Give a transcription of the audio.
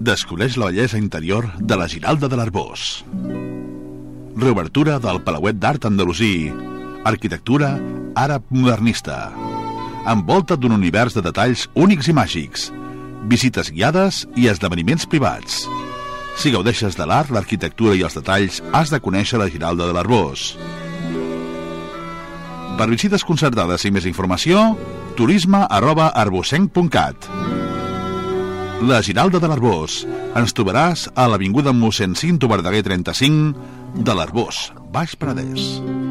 Descobreix la bellesa interior de la Giralda de l'Arboç. Reobertura del Palauet d'Art Andalusí. Arquitectura àrab modernista. Envolta d'un univers de detalls únics i màgics. Visites guiades i esdeveniments privats. Si gaudeixes de l'art, l'arquitectura i els detalls, has de conèixer la Giralda de l'Arboç. Per visites concertades i més informació, turisme@arbocenc.cat. La Giralda de l'Arboç. Ens trobaràs a l'avinguda Mossèn Cinto Verdaguer 35 de l'Arboç, Baix Penedès.